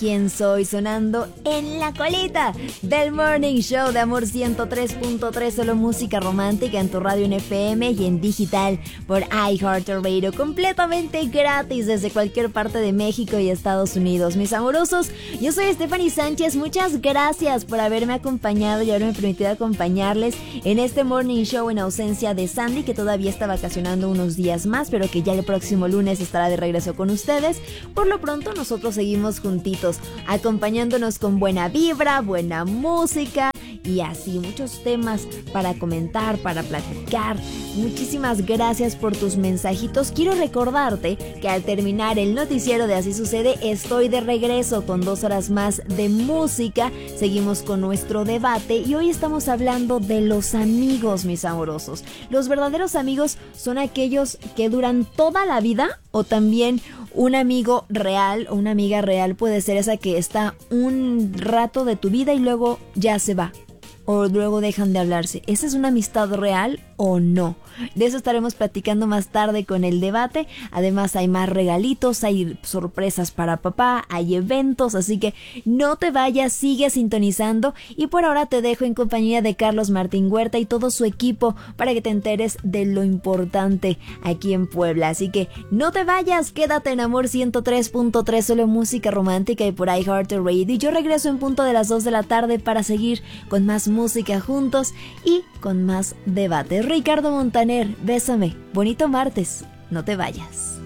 quién soy, sonando en la colita del Morning Show de Amor 103.3, solo música romántica en tu radio en FM y en digital por iHeartRadio, completamente gratis desde cualquier parte de México y Estados Unidos. Mis amorosos, yo soy Stephanie Sánchez, muchas gracias por haberme acompañado y haberme permitido acompañarles en este Morning Show en ausencia de Sandy, que todavía está vacacionando unos días más, pero que ya el próximo lunes estará de regreso con ustedes. Por lo pronto nosotros seguimos juntitos, acompañándonos con buena vibra, buena música y así muchos temas para comentar, para platicar. Muchísimas gracias por tus mensajitos. Quiero recordarte que al terminar el noticiero de Así Sucede, estoy de regreso con 2 horas más de música. Seguimos con nuestro debate y hoy estamos hablando de los amigos, mis amorosos. ¿Los verdaderos amigos son aquellos que duran toda la vida o también un amigo real o una amiga real puede ser esa que está un rato de tu vida y luego ya se va? O luego dejan de hablarse. ¿Esa es una amistad real o no? De eso estaremos platicando más tarde con el debate. Además hay más regalitos, hay sorpresas para papá, hay eventos, así que no te vayas, sigue sintonizando. Y por ahora te dejo en compañía de Carlos Martín Huerta y todo su equipo para que te enteres de lo importante aquí en Puebla. Así que no te vayas, quédate en Amor 103.3, solo música romántica y por iHeartRadio. Y yo regreso en punto de las 2 de la tarde para seguir con más música juntos y con más debate. Ricardo Montaner, bésame. Bonito martes. No te vayas.